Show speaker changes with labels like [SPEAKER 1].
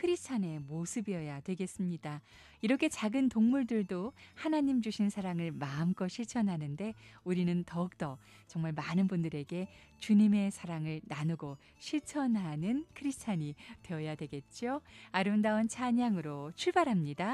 [SPEAKER 1] 크리스찬의 모습이어야 되겠습니다. 이렇게 작은 동물들도 하나님 주신 사랑을 마음껏 실천하는데 우리는 더욱더 정말 많은 분들에게 주님의 사랑을 나누고 실천하는 크리스찬이 되어야 되겠죠. 아름다운 찬양으로 출발합니다.